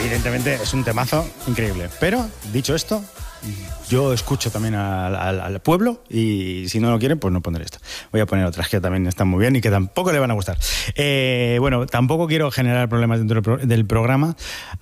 evidentemente es un temazo increíble. Pero, dicho esto, yo escucho también al pueblo y si no lo quieren, pues no pondré esto. Voy a poner otras que también están muy bien y que tampoco le van a gustar. Bueno, tampoco quiero generar problemas dentro del programa,